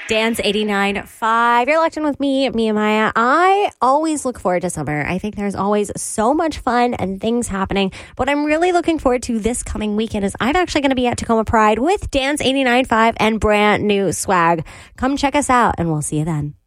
Dance 89.5. You're locked in with me, Mia Maya. I always look forward to summer. I think there's always so much fun and things happening. What I'm really looking forward to this coming weekend is I'm actually going to be at Tacoma Pride with Dance 89.5 and brand new swag. Come check us out and we'll see you then.